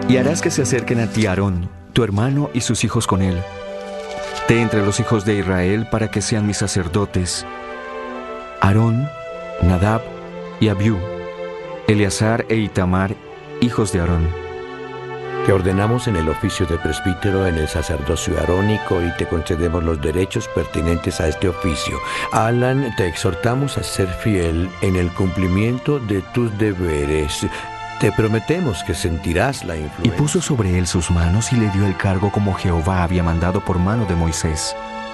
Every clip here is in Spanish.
Y harás que se acerquen a ti Aarón, tu hermano y sus hijos con él, de entre los hijos de Israel, para que sean mis sacerdotes: Aarón, Nadab y Abiú, Eleazar e Itamar, hijos de Aarón. Te ordenamos en el oficio de presbítero en el sacerdocio arónico y te concedemos los derechos pertinentes a este oficio. Alan, te exhortamos a ser fiel en el cumplimiento de tus deberes. Te prometemos que sentirás la influencia. Y puso sobre él sus manos y le dio el cargo como Jehová había mandado por mano de Moisés.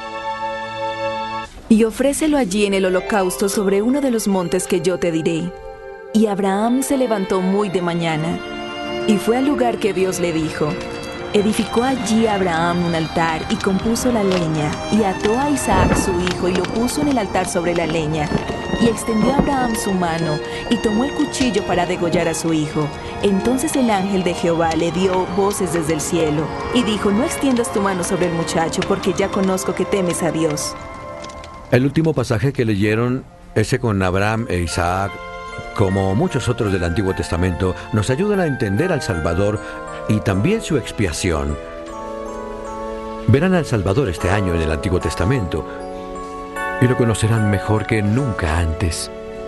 Y ofrécelo allí en el holocausto sobre uno de los montes que yo te diré. Y Abraham se levantó muy de mañana y fue al lugar que Dios le dijo. Edificó allí Abraham un altar y compuso la leña, y ató a Isaac su hijo y lo puso en el altar sobre la leña. Y extendió Abraham su mano y tomó el cuchillo para degollar a su hijo. Entonces el ángel de Jehová le dio voces desde el cielo y dijo: no extiendas tu mano sobre el muchacho, porque ya conozco que temes a Dios. El último pasaje que leyeron, ese con Abraham e Isaac, como muchos otros del Antiguo Testamento, nos ayudan a entender al Salvador y también su expiación. Verán al Salvador este año en el Antiguo Testamento y lo conocerán mejor que nunca antes.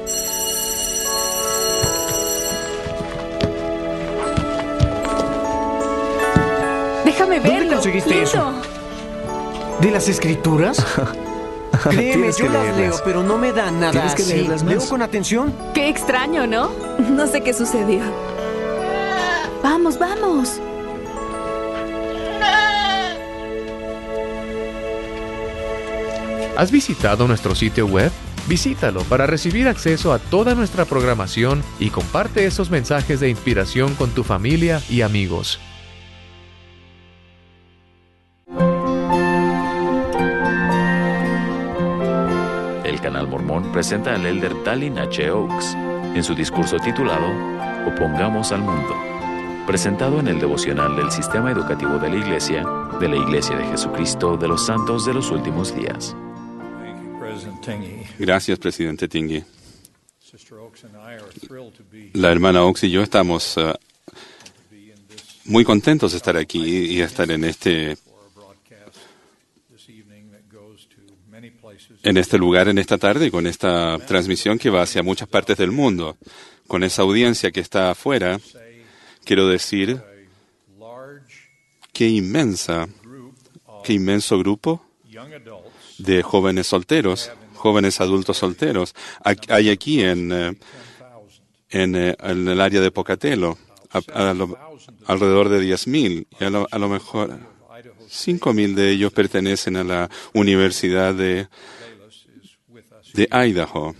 Déjame verlo. ¿Dónde conseguiste eso? ¿De las Escrituras? Créeme, Tienes que yo las leerlas. leo, pero no me dan nada Tienes que así. leerlas más. Leo con atención. Qué extraño, ¿no? No sé qué sucedió. Vamos, vamos. ¿Has visitado nuestro sitio web? Visítalo para recibir acceso a toda nuestra programación y comparte esos mensajes de inspiración con tu familia y amigos. El Canal Mormón presenta al elder Dallin H. Oaks en su discurso titulado Opongamos al Mundo, presentado en el devocional del Sistema Educativo de la Iglesia de Jesucristo de los Santos de los Últimos Días. Gracias, Presidente Tingey. La hermana Oaks y yo estamos muy contentos de estar aquí y estar en este lugar en esta tarde, con esta transmisión que va hacia muchas partes del mundo. Con esa audiencia que está afuera, quiero decir qué inmenso grupo de jóvenes solteros, jóvenes adultos solteros hay aquí en el área de Pocatello, alrededor de 10,000, y a lo mejor 5,000 de ellos pertenecen a la Universidad de Idaho.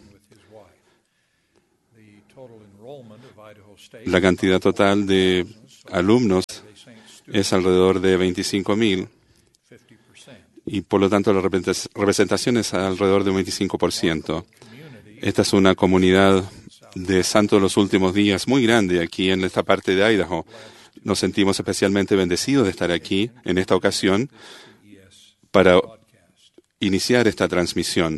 La cantidad total de alumnos es alrededor de 25,000. Y por lo tanto la representación es alrededor de un 25%. Esta es una comunidad de santos de los últimos días muy grande aquí en esta parte de Idaho. Nos sentimos especialmente bendecidos de estar aquí en esta ocasión para iniciar esta transmisión.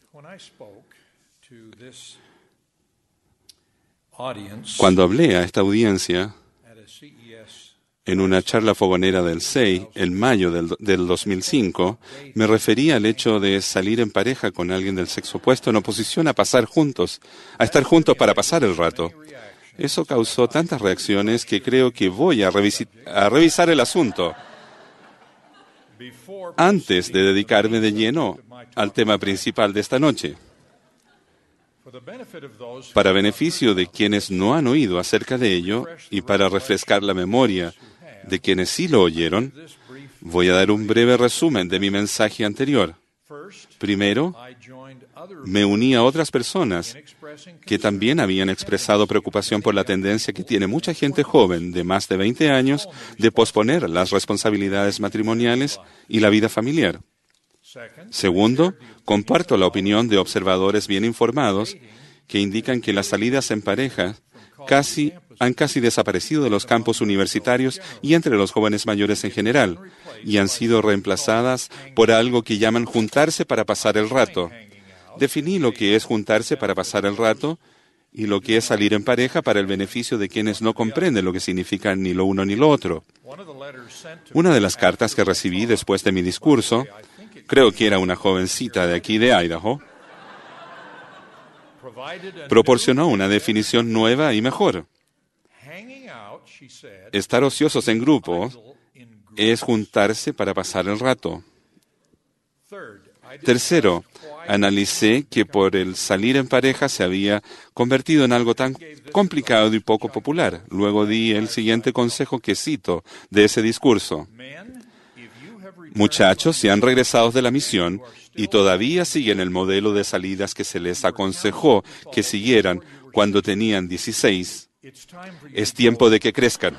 Cuando hablé a esta audiencia en una charla fogonera del CEI en mayo del 2005, me refería al hecho de salir en pareja con alguien del sexo opuesto en oposición a estar juntos para pasar el rato. Eso causó tantas reacciones que creo que voy a revisar el asunto antes de dedicarme de lleno al tema principal de esta noche. Para beneficio de quienes no han oído acerca de ello y para refrescar la memoria de quienes sí lo oyeron, voy a dar un breve resumen de mi mensaje anterior. Primero, me uní a otras personas que también habían expresado preocupación por la tendencia que tiene mucha gente joven de más de 20 años de posponer las responsabilidades matrimoniales y la vida familiar. Segundo, comparto la opinión de observadores bien informados que indican que las salidas en pareja han casi desaparecido de los campus universitarios y entre los jóvenes mayores en general, y han sido reemplazadas por algo que llaman juntarse para pasar el rato. Definí lo que es juntarse para pasar el rato y lo que es salir en pareja para el beneficio de quienes no comprenden lo que significa ni lo uno ni lo otro. Una de las cartas que recibí después de mi discurso, creo que era una jovencita de aquí de Idaho, proporcionó una definición nueva y mejor. Estar ociosos en grupo es juntarse para pasar el rato. Tercero, analicé que por el salir en pareja se había convertido en algo tan complicado y poco popular. Luego di el siguiente consejo que cito de ese discurso. Muchachos, si han regresado de la misión y todavía siguen el modelo de salidas que se les aconsejó que siguieran cuando tenían 16, es tiempo de que crezcan.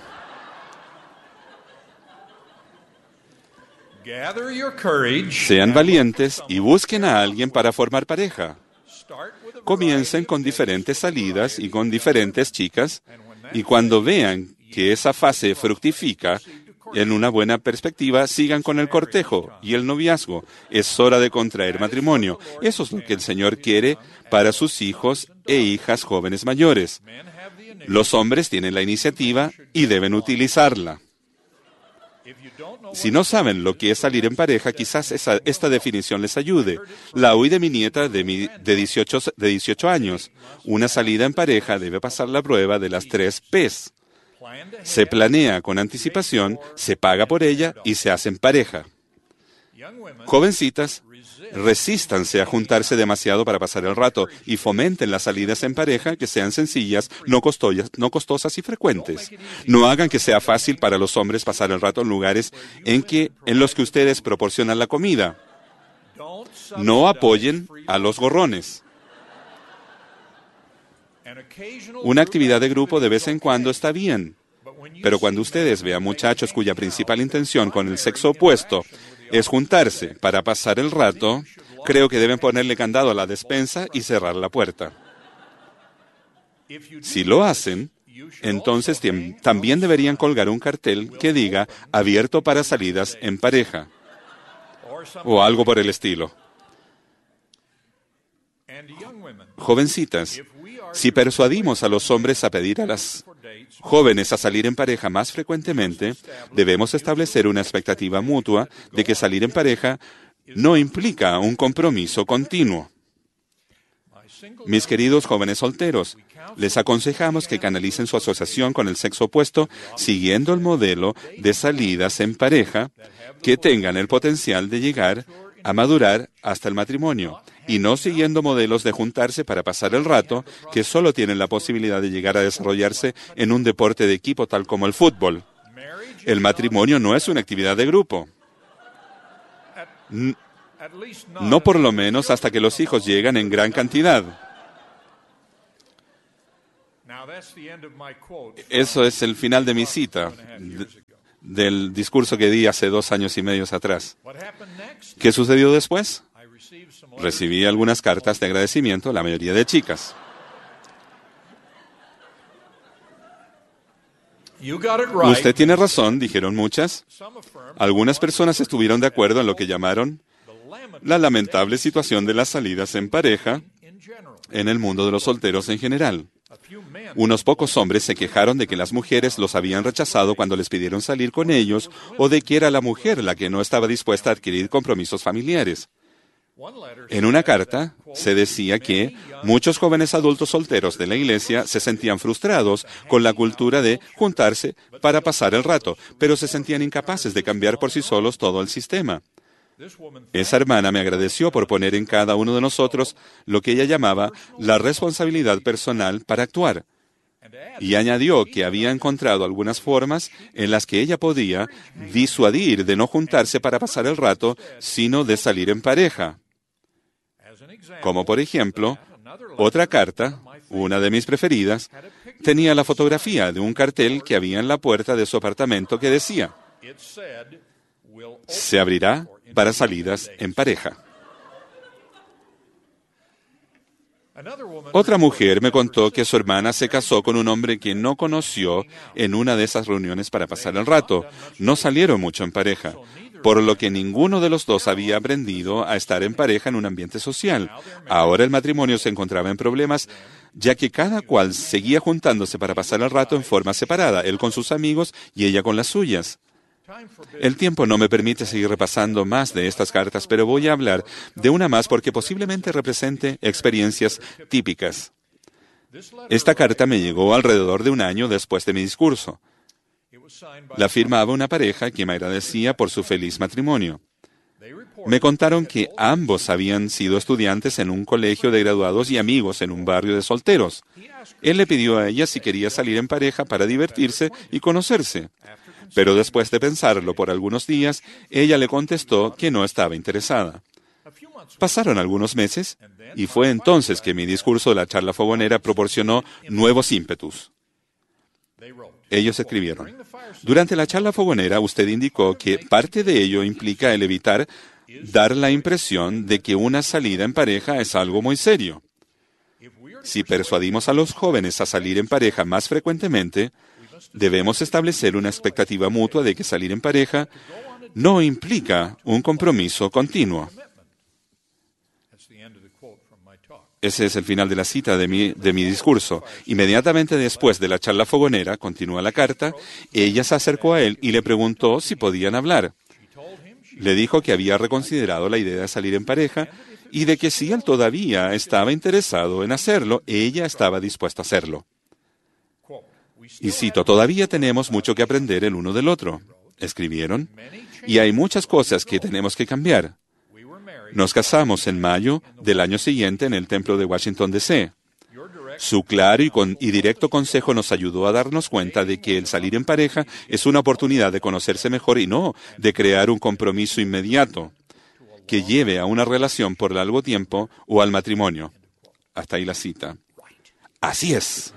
Sean valientes y busquen a alguien para formar pareja. Comiencen con diferentes salidas y con diferentes chicas, y cuando vean que esa fase fructifica en una buena perspectiva, sigan con el cortejo y el noviazgo. Es hora de contraer matrimonio. Eso es lo que el Señor quiere para sus hijos e hijas jóvenes mayores. Los hombres tienen la iniciativa y deben utilizarla. Si no saben lo que es salir en pareja, quizás esta definición les ayude. La oí de mi nieta de 18 años. Una salida en pareja debe pasar la prueba de las 3 Ps. Se planea con anticipación, se paga por ella y se hacen pareja. Jovencitas, resístanse a juntarse demasiado para pasar el rato y fomenten las salidas en pareja que sean sencillas, no costosas y frecuentes. No hagan que sea fácil para los hombres pasar el rato en lugares en los que ustedes proporcionan la comida. No apoyen a los gorrones. Una actividad de grupo de vez en cuando está bien, pero cuando ustedes vean muchachos cuya principal intención con el sexo opuesto es juntarse para pasar el rato, creo que deben ponerle candado a la despensa y cerrar la puerta. Si lo hacen, entonces también deberían colgar un cartel que diga abierto para salidas en pareja o algo por el estilo. Jovencitas, si persuadimos a los hombres a pedir a las jóvenes a salir en pareja más frecuentemente, debemos establecer una expectativa mutua de que salir en pareja no implica un compromiso continuo. Mis queridos jóvenes solteros, les aconsejamos que canalicen su asociación con el sexo opuesto siguiendo el modelo de salidas en pareja que tengan el potencial de llegar a madurar hasta el matrimonio, y no siguiendo modelos de juntarse para pasar el rato que solo tienen la posibilidad de llegar a desarrollarse en un deporte de equipo tal como el fútbol. El matrimonio no es una actividad de grupo. No por lo menos hasta que los hijos llegan en gran cantidad. Eso es el final de mi cita del discurso que di hace 2 años y medio atrás. ¿Qué sucedió después? Recibí algunas cartas de agradecimiento, la mayoría de chicas. Usted tiene razón, dijeron muchas. Algunas personas estuvieron de acuerdo en lo que llamaron la lamentable situación de las salidas en pareja en el mundo de los solteros en general. Unos pocos hombres se quejaron de que las mujeres los habían rechazado cuando les pidieron salir con ellos o de que era la mujer la que no estaba dispuesta a adquirir compromisos familiares. En una carta se decía que muchos jóvenes adultos solteros de la iglesia se sentían frustrados con la cultura de juntarse para pasar el rato, pero se sentían incapaces de cambiar por sí solos todo el sistema. Esa hermana me agradeció por poner en cada uno de nosotros lo que ella llamaba la responsabilidad personal para actuar. Y añadió que había encontrado algunas formas en las que ella podía disuadir de no juntarse para pasar el rato, sino de salir en pareja. Como por ejemplo, otra carta, una de mis preferidas, tenía la fotografía de un cartel que había en la puerta de su apartamento que decía: se abrirá para salidas en pareja. Otra mujer me contó que su hermana se casó con un hombre que no conoció en una de esas reuniones para pasar el rato. No salieron mucho en pareja, por lo que ninguno de los dos había aprendido a estar en pareja en un ambiente social. Ahora el matrimonio se encontraba en problemas ya que cada cual seguía juntándose para pasar el rato en forma separada, él con sus amigos y ella con las suyas. El tiempo no me permite seguir repasando más de estas cartas, pero voy a hablar de una más porque posiblemente represente experiencias típicas. Esta carta me llegó alrededor de un año después de mi discurso. La firmaba una pareja que me agradecía por su feliz matrimonio. Me contaron que ambos habían sido estudiantes en un colegio de graduados y amigos en un barrio de solteros. Él le pidió a ella si quería salir en pareja para divertirse y conocerse. Pero después de pensarlo por algunos días, ella le contestó que no estaba interesada. Pasaron algunos meses y fue entonces que mi discurso de la charla fogonera proporcionó nuevos ímpetus. Ellos escribieron: durante la charla fogonera usted indicó que parte de ello implica el evitar dar la impresión de que una salida en pareja es algo muy serio. Si persuadimos a los jóvenes a salir en pareja más frecuentemente, debemos establecer una expectativa mutua de que salir en pareja no implica un compromiso continuo. Ese es el final de la cita de mi discurso. Inmediatamente después de la charla fogonera, continúa la carta, ella se acercó a él y le preguntó si podían hablar. Le dijo que había reconsiderado la idea de salir en pareja y de que si él todavía estaba interesado en hacerlo, ella estaba dispuesta a hacerlo. Y cito: todavía tenemos mucho que aprender el uno del otro, escribieron, y hay muchas cosas que tenemos que cambiar. Nos casamos en mayo del año siguiente en el templo de Washington, D.C. Su claro y directo consejo nos ayudó a darnos cuenta de que el salir en pareja es una oportunidad de conocerse mejor y no de crear un compromiso inmediato que lleve a una relación por largo tiempo o al matrimonio. Hasta ahí la cita. Así es.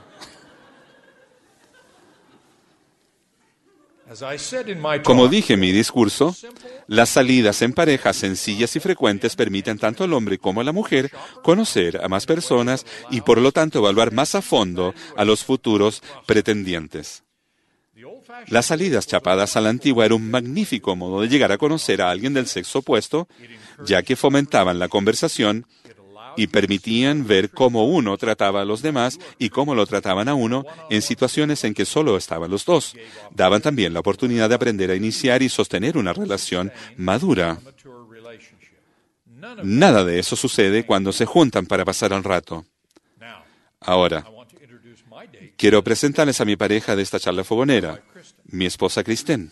Como dije en mi discurso, las salidas en parejas sencillas y frecuentes permiten tanto al hombre como a la mujer conocer a más personas y por lo tanto evaluar más a fondo a los futuros pretendientes. Las salidas chapadas a la antigua era un magnífico modo de llegar a conocer a alguien del sexo opuesto, ya que fomentaban la conversación y permitían ver cómo uno trataba a los demás y cómo lo trataban a uno en situaciones en que solo estaban los dos. Daban también la oportunidad de aprender a iniciar y sostener una relación madura. Nada de eso sucede cuando se juntan para pasar el rato. Ahora, quiero presentarles a mi pareja de esta charla fogonera, mi esposa Kristen.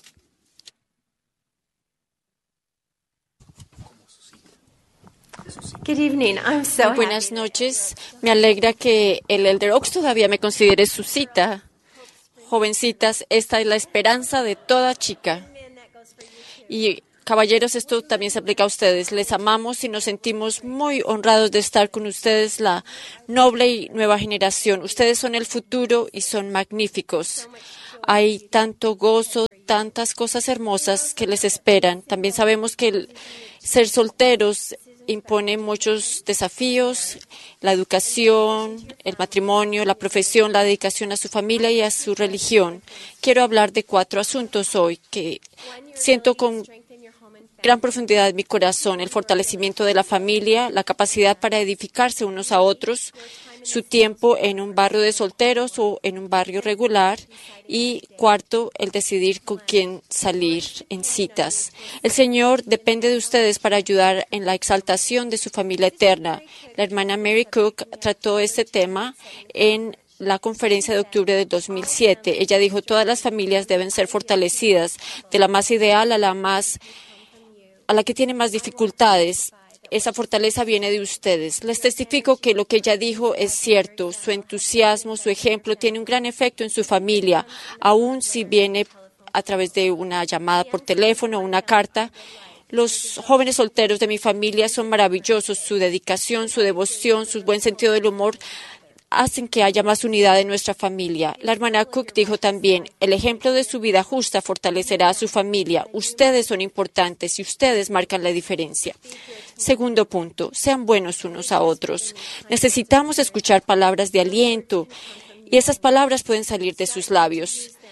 Buenas noches. Me alegra que el Elder Oaks todavía me considere su cita. Jovencitas, esta es la esperanza de toda chica. Y caballeros, esto también se aplica a ustedes. Les amamos y nos sentimos muy honrados de estar con ustedes, la noble y nueva generación. Ustedes son el futuro y son magníficos. Hay tanto gozo, tantas cosas hermosas que les esperan. También sabemos que el ser solteros impone muchos desafíos, la educación, el matrimonio, la profesión, la dedicación a su familia y a su religión. Quiero hablar de 4 asuntos hoy que siento con gran profundidad en mi corazón: el fortalecimiento de la familia, la capacidad para edificarse unos a otros, su tiempo en un barrio de solteros o en un barrio regular, y 4, el decidir con quién salir en citas. El Señor depende de ustedes para ayudar en la exaltación de su familia eterna. La hermana Mary Cook trató este tema en la conferencia de octubre del 2007. Ella dijo: todas las familias deben ser fortalecidas, de la más ideal a la que tiene más dificultades. Esa fortaleza viene de ustedes. Les testifico que lo que ella dijo es cierto. Su entusiasmo, su ejemplo tiene un gran efecto en su familia, aun si viene a través de una llamada por teléfono o una carta. Los jóvenes solteros de mi familia son maravillosos. Su dedicación, su devoción, su buen sentido del humor hacen que haya más unidad en nuestra familia. La hermana Cook dijo también: el ejemplo de su vida justa fortalecerá a su familia. Ustedes son importantes y ustedes marcan la diferencia. Segundo punto: sean buenos unos a otros. Necesitamos escuchar palabras de aliento y esas palabras pueden salir de sus labios.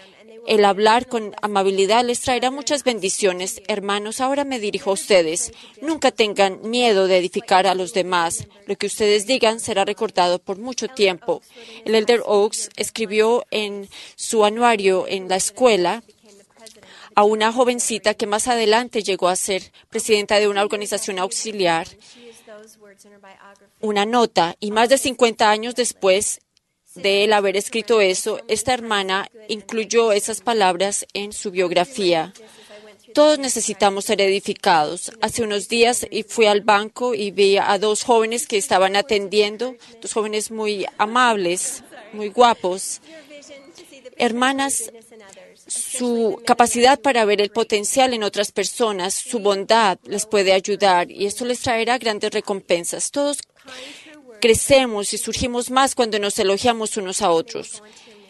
El hablar con amabilidad les traerá muchas bendiciones. Hermanos, ahora me dirijo a ustedes. Nunca tengan miedo de edificar a los demás. Lo que ustedes digan será recordado por mucho tiempo. El Elder Oaks escribió en su anuario en la escuela a una jovencita que más adelante llegó a ser presidenta de una organización auxiliar una nota, y más de 50 años después de él haber escrito eso, esta hermana incluyó esas palabras en su biografía. Todos necesitamos ser edificados. Hace unos días fui al banco y vi a dos jóvenes que estaban atendiendo, dos jóvenes muy amables, muy guapos. Hermanas, su capacidad para ver el potencial en otras personas, su bondad les puede ayudar y esto les traerá grandes recompensas. Todos crecemos y surgimos más cuando nos elogiamos unos a otros.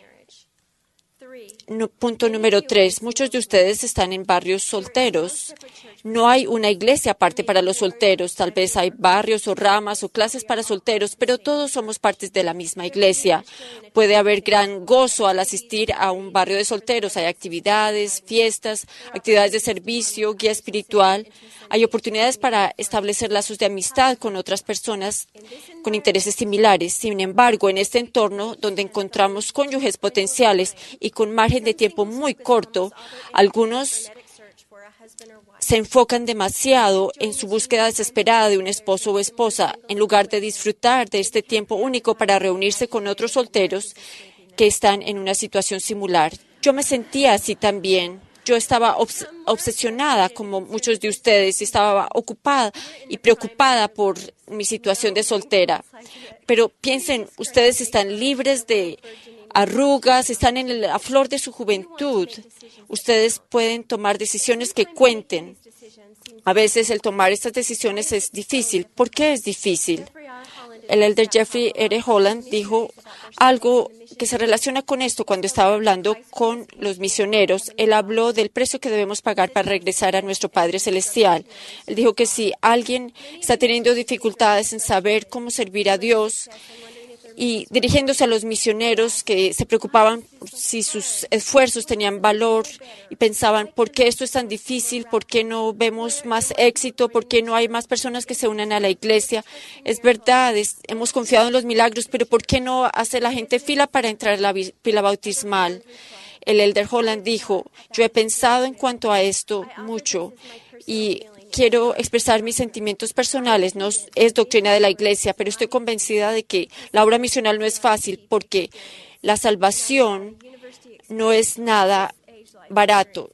Punto número 3. Muchos de ustedes están en barrios solteros. No hay una iglesia aparte para los solteros. Tal vez hay barrios o ramas o clases para solteros, pero todos somos partes de la misma iglesia. Puede haber gran gozo al asistir a un barrio de solteros. Hay actividades, fiestas, actividades de servicio, guía espiritual. Hay oportunidades para establecer lazos de amistad con otras personas con intereses similares. Sin embargo, en este entorno donde encontramos cónyuges potenciales y con margen de tiempo muy corto, algunos se enfocan demasiado en su búsqueda desesperada de un esposo o esposa, en lugar de disfrutar de este tiempo único para reunirse con otros solteros que están en una situación similar. Yo me sentía así también. Yo estaba obsesionada, como muchos de ustedes, estaba ocupada y preocupada por mi situación de soltera. Pero piensen, ustedes están libres de arrugas, están en la flor de su juventud. Ustedes pueden tomar decisiones que cuenten. A veces el tomar estas decisiones es difícil. ¿Por qué es difícil? El elder Jeffrey R. Holland dijo algo que se relaciona con esto cuando estaba hablando con los misioneros. Él habló del precio que debemos pagar para regresar a nuestro Padre Celestial. Él dijo que si alguien está teniendo dificultades en saber cómo servir a Dios, y dirigiéndose a los misioneros que se preocupaban si sus esfuerzos tenían valor y pensaban, ¿por qué esto es tan difícil? ¿Por qué no vemos más éxito? ¿Por qué no hay más personas que se unan a la iglesia? Es verdad, hemos confiado en los milagros, pero ¿por qué no hace la gente fila para entrar a la pila bautismal? El elder Holland dijo, yo he pensado en cuanto a esto mucho y quiero expresar mis sentimientos personales. No es doctrina de la iglesia, pero estoy convencida de que la obra misional no es fácil porque la salvación no es nada barato.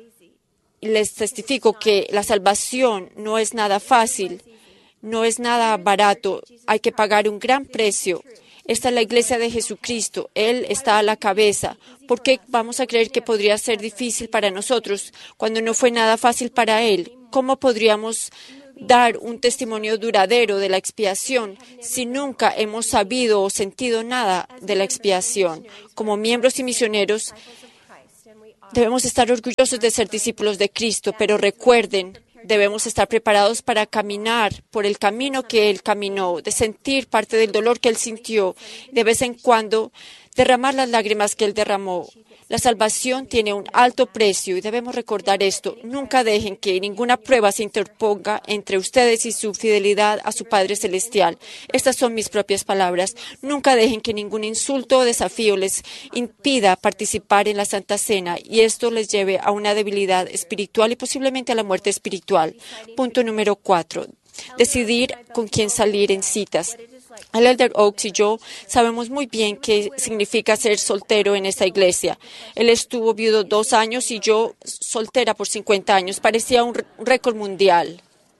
Les testifico que la salvación no es nada fácil, no es nada barato. Hay que pagar un gran precio. Esta es la iglesia de Jesucristo. Él está a la cabeza. ¿Por qué vamos a creer que podría ser difícil para nosotros cuando no fue nada fácil para Él? ¿Cómo podríamos dar un testimonio duradero de la expiación si nunca hemos sabido o sentido nada de la expiación? Como miembros y misioneros, debemos estar orgullosos de ser discípulos de Cristo, pero recuerden, debemos estar preparados para caminar por el camino que Él caminó, de sentir parte del dolor que Él sintió, de vez en cuando derramar las lágrimas que Él derramó. La salvación tiene un alto precio y debemos recordar esto. Nunca dejen que ninguna prueba se interponga entre ustedes y su fidelidad a su Padre Celestial. Estas son mis propias palabras. Nunca dejen que ningún insulto o desafío les impida participar en la Santa Cena y esto les lleve a una debilidad espiritual y posiblemente a la muerte espiritual. Punto número 4. Decidir con quién salir en citas. El elder Oaks y yo sabemos muy bien qué significa ser soltero en esta iglesia. Él estuvo viudo 2 años y yo soltera por 50 años. Parecía un récord mundial.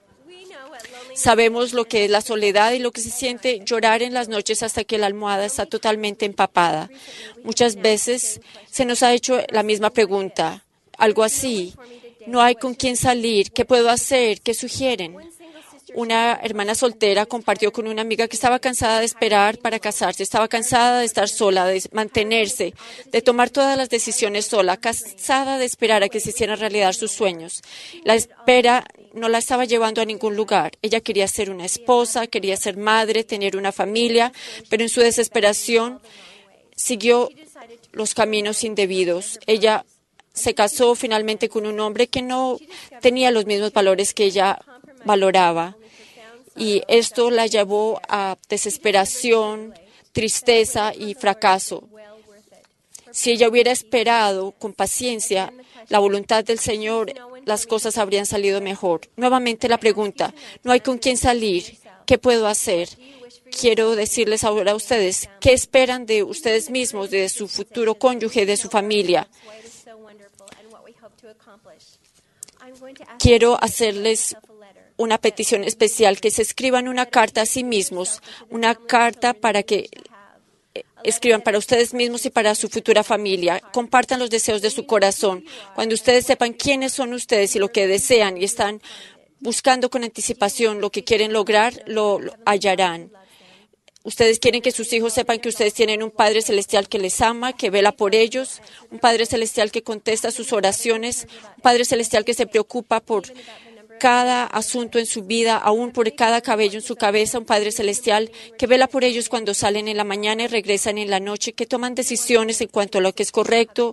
Sabemos lo que es la soledad y lo que se siente llorar en las noches hasta que la almohada está totalmente empapada. Muchas veces se nos ha hecho la misma pregunta, algo así. No hay con quién salir. ¿Qué puedo hacer? ¿Qué sugieren? Una hermana soltera compartió con una amiga que estaba cansada de esperar para casarse, estaba cansada de estar sola, de mantenerse, de tomar todas las decisiones sola, cansada de esperar a que se hicieran realidad sus sueños. La espera no la estaba llevando a ningún lugar. Ella quería ser una esposa, quería ser madre, tener una familia, pero en su desesperación siguió los caminos indebidos. Ella se casó finalmente con un hombre que no tenía los mismos valores que ella valoraba. Y esto la llevó a desesperación, tristeza y fracaso. Si ella hubiera esperado con paciencia la voluntad del Señor, las cosas habrían salido mejor. Nuevamente la pregunta, no hay con quién salir, ¿qué puedo hacer? Quiero decirles ahora a ustedes, ¿qué esperan de ustedes mismos, de su futuro cónyuge, de su familia? Quiero hacerles una petición especial, que se escriban una carta a sí mismos, una carta para que escriban para ustedes mismos y para su futura familia. Compartan los deseos de su corazón. Cuando ustedes sepan quiénes son ustedes y lo que desean y están buscando con anticipación lo que quieren lograr, lo hallarán. Ustedes quieren que sus hijos sepan que ustedes tienen un Padre Celestial que les ama, que vela por ellos, un Padre Celestial que contesta sus oraciones, un Padre Celestial que se preocupa por cada asunto en su vida, aún por cada cabello en su cabeza, un Padre Celestial que vela por ellos cuando salen en la mañana y regresan en la noche, que toman decisiones en cuanto a lo que es correcto.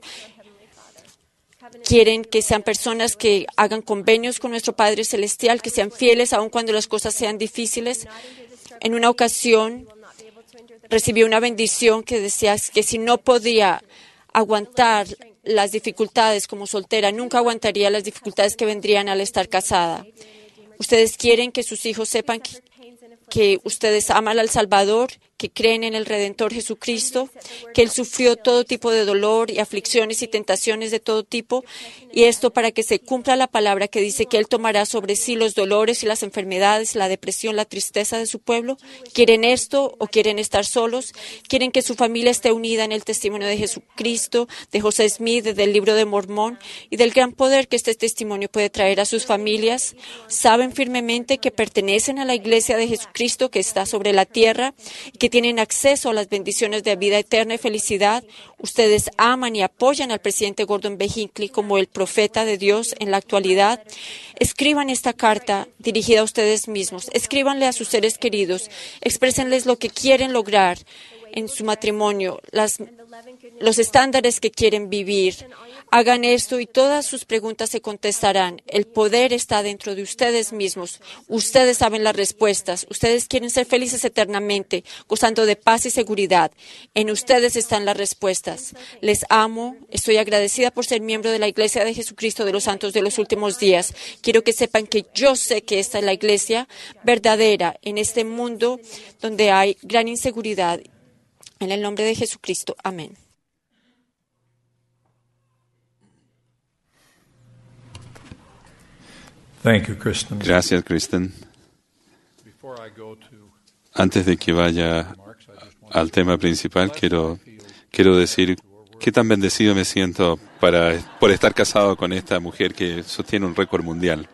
Quieren que sean personas que hagan convenios con nuestro Padre Celestial, que sean fieles aun cuando las cosas sean difíciles. En una ocasión recibí una bendición que decía que si no podía aguantar las dificultades como soltera, nunca aguantaría las dificultades que vendrían al estar casada. Ustedes quieren que sus hijos sepan que ustedes aman al Salvador, que creen en el Redentor Jesucristo, que Él sufrió todo tipo de dolor y aflicciones y tentaciones de todo tipo, y esto para que se cumpla la palabra que dice que Él tomará sobre sí los dolores y las enfermedades, la depresión, la tristeza de su pueblo. ¿Quieren esto o quieren estar solos? ¿Quieren que su familia esté unida en el testimonio de Jesucristo, de José Smith, del libro de Mormón y del gran poder que este testimonio puede traer a sus familias? ¿Saben firmemente que pertenecen a la iglesia de Jesucristo que está sobre la tierra y que tienen acceso a las bendiciones de vida eterna y felicidad? Ustedes aman y apoyan al presidente Gordon B. Hinckley como el profeta de Dios en la actualidad. Escriban esta carta dirigida a ustedes mismos. Escríbanle a sus seres queridos. Exprésenles lo que quieren lograr en su matrimonio, los estándares que quieren vivir. Hagan esto y todas sus preguntas se contestarán. El poder está dentro de ustedes mismos. Ustedes saben las respuestas. Ustedes quieren ser felices eternamente, gozando de paz y seguridad. En ustedes están las respuestas. Les amo. Estoy agradecida por ser miembro de la Iglesia de Jesucristo de los Santos de los Últimos Días. Quiero que sepan que yo sé que esta es la iglesia verdadera en este mundo donde hay gran inseguridad. En el nombre de Jesucristo. Amén. Gracias, Kristen. Antes de que vaya al tema principal, quiero decir qué tan bendecido me siento por estar casado con esta mujer que sostiene un récord mundial.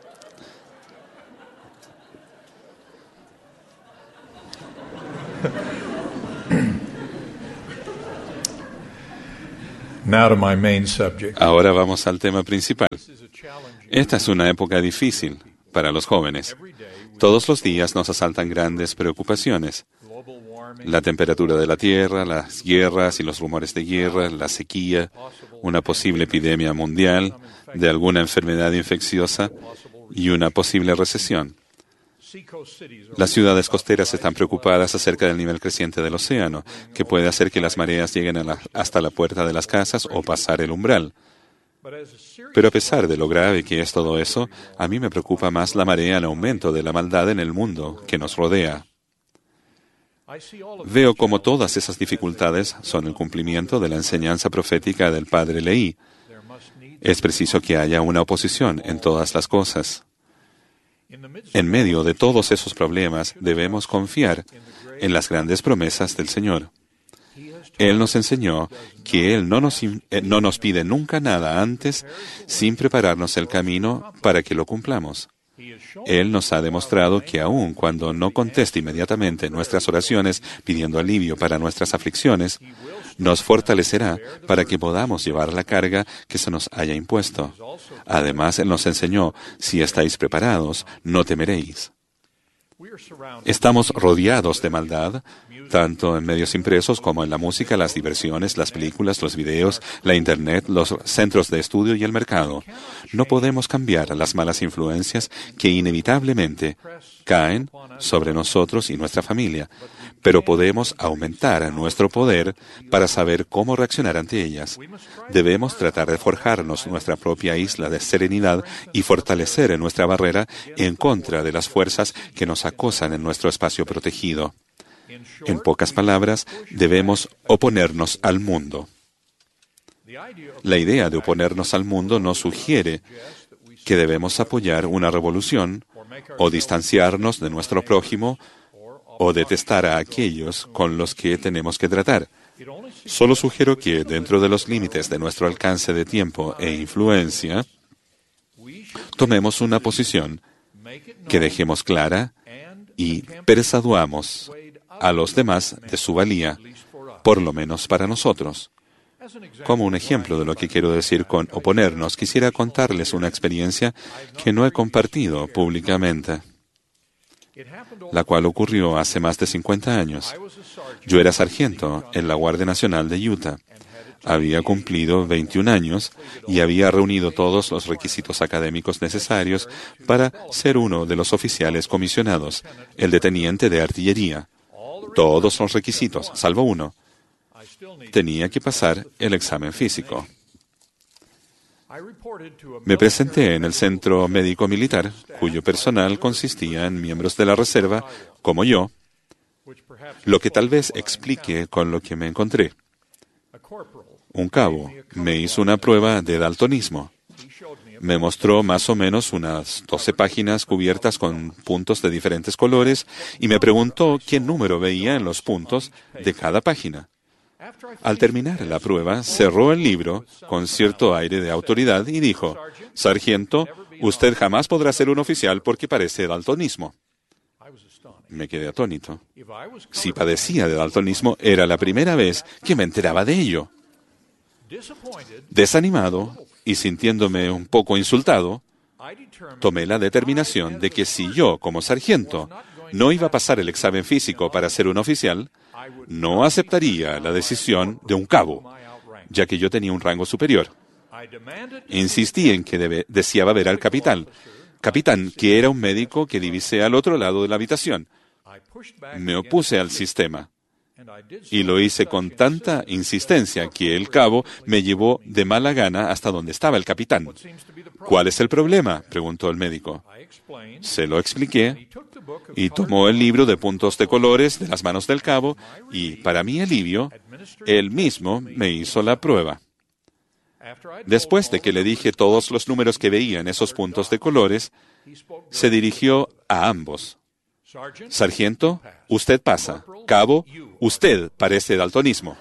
Ahora vamos al tema principal. Esta es una época difícil para los jóvenes. Todos los días nos asaltan grandes preocupaciones. La temperatura de la Tierra, las guerras y los rumores de guerra, la sequía, una posible epidemia mundial de alguna enfermedad infecciosa y una posible recesión. Las ciudades costeras están preocupadas acerca del nivel creciente del océano, que puede hacer que las mareas lleguen hasta la puerta de las casas o pasar el umbral. Pero a pesar de lo grave que es todo eso, a mí me preocupa más la marea en aumento de la maldad en el mundo que nos rodea. Veo como todas esas dificultades son el cumplimiento de la enseñanza profética del Padre Leí. Es preciso que haya una oposición en todas las cosas. En medio de todos esos problemas, debemos confiar en las grandes promesas del Señor. Él nos enseñó que Él no nos pide nunca nada antes sin prepararnos el camino para que lo cumplamos. Él nos ha demostrado que aun cuando no conteste inmediatamente nuestras oraciones pidiendo alivio para nuestras aflicciones, nos fortalecerá para que podamos llevar la carga que se nos haya impuesto. Además, Él nos enseñó, si estáis preparados, no temeréis. Estamos rodeados de maldad, tanto en medios impresos como en la música, las diversiones, las películas, los videos, la Internet, los centros de estudio y el mercado. No podemos cambiar las malas influencias que inevitablemente caen sobre nosotros y nuestra familia, pero podemos aumentar nuestro poder para saber cómo reaccionar ante ellas. Debemos tratar de forjarnos nuestra propia isla de serenidad y fortalecer nuestra barrera en contra de las fuerzas que nos acosan en nuestro espacio protegido. En pocas palabras, debemos oponernos al mundo. La idea de oponernos al mundo nos sugiere que debemos apoyar una revolución o distanciarnos de nuestro prójimo o detestar a aquellos con los que tenemos que tratar. Solo sugiero que, dentro de los límites de nuestro alcance de tiempo e influencia, tomemos una posición que dejemos clara y persuadamos a los demás de su valía, por lo menos para nosotros. Como un ejemplo de lo que quiero decir con oponernos, quisiera contarles una experiencia que no he compartido públicamente, la cual ocurrió hace más de 50 años. Yo era sargento en la Guardia Nacional de Utah. Había cumplido 21 años y había reunido todos los requisitos académicos necesarios para ser uno de los oficiales comisionados, el de teniente de artillería. Todos los requisitos, salvo uno. Tenía que pasar el examen físico. Me presenté en el centro médico militar, cuyo personal consistía en miembros de la reserva, como yo, lo que tal vez explique con lo que me encontré. Un cabo me hizo una prueba de daltonismo. Me mostró más o menos unas 12 páginas cubiertas con puntos de diferentes colores y me preguntó qué número veía en los puntos de cada página. Al terminar la prueba, cerró el libro con cierto aire de autoridad y dijo: «Sargento, usted jamás podrá ser un oficial porque padece daltonismo». Me quedé atónito. Si padecía de daltonismo, era la primera vez que me enteraba de ello. Desanimado y sintiéndome un poco insultado, tomé la determinación de que si yo, como sargento, no iba a pasar el examen físico para ser un oficial, no aceptaría la decisión de un cabo, ya que yo tenía un rango superior. Insistí en que deseaba ver al capitán, que era un médico que divisé al otro lado de la habitación. Me opuse al sistema. Y lo hice con tanta insistencia que el cabo me llevó de mala gana hasta donde estaba el capitán. «¿Cuál es el problema?», preguntó el médico. Se lo expliqué y tomó el libro de puntos de colores de las manos del cabo y, para mi alivio, él mismo me hizo la prueba. Después de que le dije todos los números que veía en esos puntos de colores, se dirigió a ambos. «Sargento, usted pasa. Cabo, usted padece daltonismo».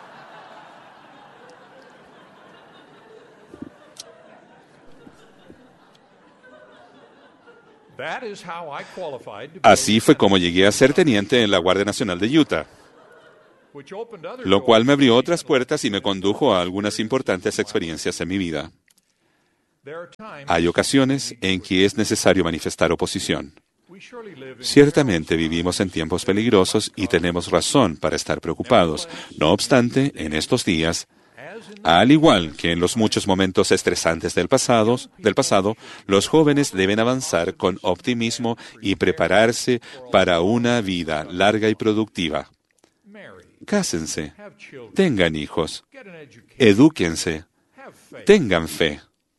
Así fue como llegué a ser teniente en la Guardia Nacional de Utah, lo cual me abrió otras puertas y me condujo a algunas importantes experiencias en mi vida. Hay ocasiones en que es necesario manifestar oposición. Ciertamente vivimos en tiempos peligrosos y tenemos razón para estar preocupados. No obstante, en estos días, al igual que en los muchos momentos estresantes del pasado, los jóvenes deben avanzar con optimismo y prepararse para una vida larga y productiva. Cásense, tengan hijos, edúquense, tengan fe.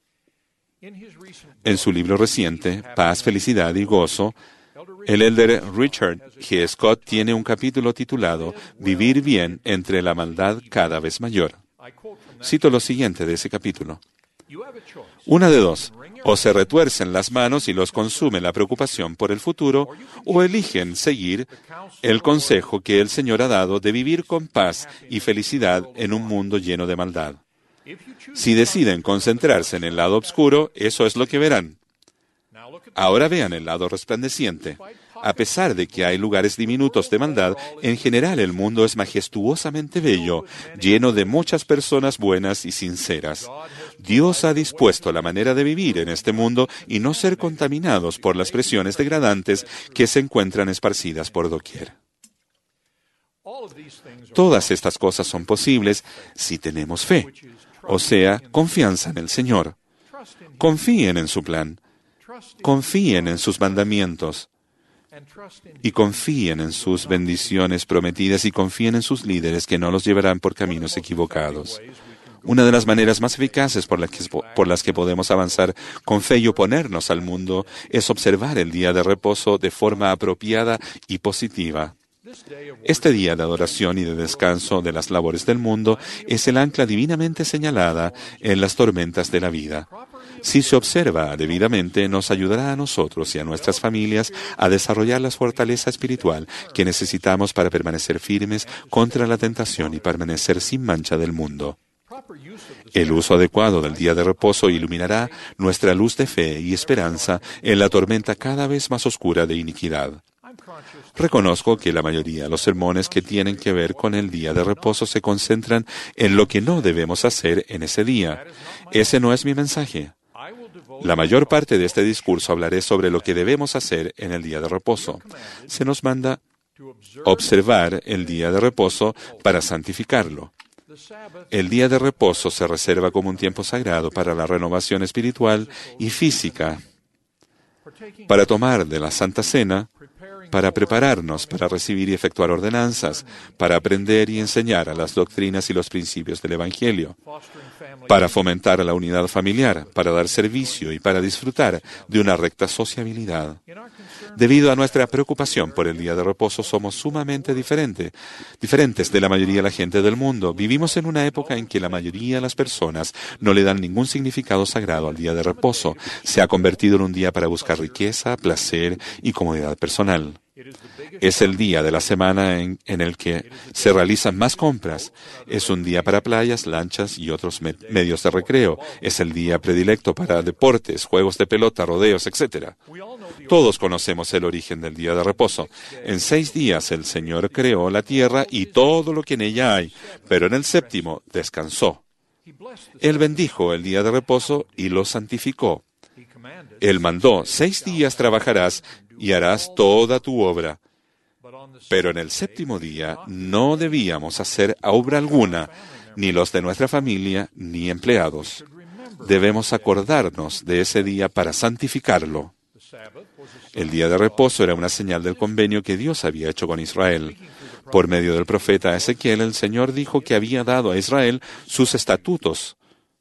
En su libro reciente, Paz, Felicidad y Gozo, el elder Richard G. Scott tiene un capítulo titulado Vivir bien entre la maldad cada vez mayor. Cito lo siguiente de ese capítulo. Una de dos: o se retuercen las manos y los consume la preocupación por el futuro, o eligen seguir el consejo que el Señor ha dado de vivir con paz y felicidad en un mundo lleno de maldad. Si deciden concentrarse en el lado oscuro, eso es lo que verán. Ahora vean el lado resplandeciente. A pesar de que hay lugares diminutos de maldad, en general el mundo es majestuosamente bello, lleno de muchas personas buenas y sinceras. Dios ha dispuesto la manera de vivir en este mundo y no ser contaminados por las presiones degradantes que se encuentran esparcidas por doquier. Todas estas cosas son posibles si tenemos fe, o sea, confianza en el Señor. Confíen en su plan, confíen en sus mandamientos, y confíen en sus bendiciones prometidas y confíen en sus líderes que no los llevarán por caminos equivocados. Una de las maneras más eficaces por las que podemos avanzar con fe y oponernos al mundo es observar el día de reposo de forma apropiada y positiva. Este día de adoración y de descanso de las labores del mundo es el ancla divinamente señalada en las tormentas de la vida. Si se observa debidamente, nos ayudará a nosotros y a nuestras familias a desarrollar la fortaleza espiritual que necesitamos para permanecer firmes contra la tentación y permanecer sin mancha del mundo. El uso adecuado del día de reposo iluminará nuestra luz de fe y esperanza en la tormenta cada vez más oscura de iniquidad. Reconozco que la mayoría de los sermones que tienen que ver con el día de reposo se concentran en lo que no debemos hacer en ese día. Ese no es mi mensaje. La mayor parte de este discurso hablaré sobre lo que debemos hacer en el día de reposo. Se nos manda observar el día de reposo para santificarlo. El día de reposo se reserva como un tiempo sagrado para la renovación espiritual y física, para tomar de la Santa Cena, para prepararnos para recibir y efectuar ordenanzas, para aprender y enseñar a las doctrinas y los principios del Evangelio, para fomentar la unidad familiar, para dar servicio y para disfrutar de una recta sociabilidad. Debido a nuestra preocupación por el día de reposo, somos sumamente diferentes de la mayoría de la gente del mundo. Vivimos en una época en que la mayoría de las personas no le dan ningún significado sagrado al día de reposo. Se ha convertido en un día para buscar riqueza, placer y comodidad personal. Es el día de la semana en el que se realizan más compras. Es un día para playas, lanchas y otros medios de recreo. Es el día predilecto para deportes, juegos de pelota, rodeos, etc. Todos conocemos el origen del día de reposo. En 6 días el Señor creó la tierra y todo lo que en ella hay, pero en el 7º descansó. Él bendijo el día de reposo y lo santificó. Él mandó: 6 días trabajarás y harás toda tu obra. Pero en el 7º día no debíamos hacer obra alguna, ni los de nuestra familia, ni empleados. Debemos acordarnos de ese día para santificarlo. El día de reposo era una señal del convenio que Dios había hecho con Israel. Por medio del profeta Ezequiel, el Señor dijo que había dado a Israel sus estatutos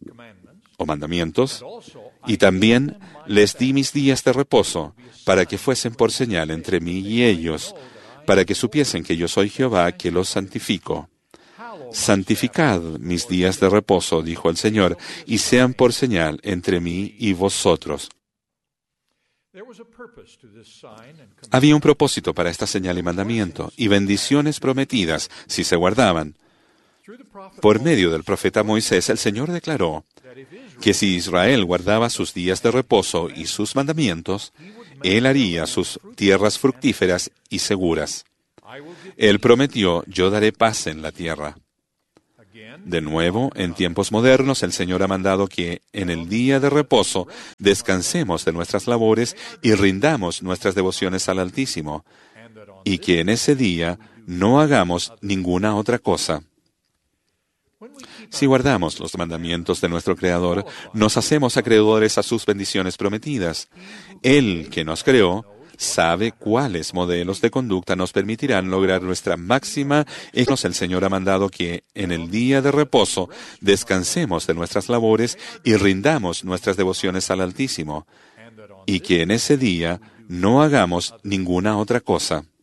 o mandamientos, y también les di mis días de reposo, para que fuesen por señal entre mí y ellos, para que supiesen que yo soy Jehová, que los santifico. Santificad mis días de reposo, dijo el Señor, y sean por señal entre mí y vosotros. Había un propósito para esta señal y mandamiento, y bendiciones prometidas si se guardaban. Por medio del profeta Moisés, el Señor declaró que si Israel guardaba sus días de reposo y sus mandamientos, Él haría sus tierras fructíferas y seguras. Él prometió: yo daré paz en la tierra. De nuevo, en tiempos modernos, el Señor ha mandado que en el día de reposo descansemos de nuestras labores y rindamos nuestras devociones al Altísimo, y que en ese día no hagamos ninguna otra cosa. Si guardamos los mandamientos de nuestro Creador, nos hacemos acreedores a sus bendiciones prometidas. Él, que nos creó, sabe cuáles modelos de conducta nos permitirán lograr nuestra máxima. El Señor ha mandado que en el día de reposo descansemos de nuestras labores y rindamos nuestras devociones al Altísimo, y que en ese día no hagamos ninguna otra cosa.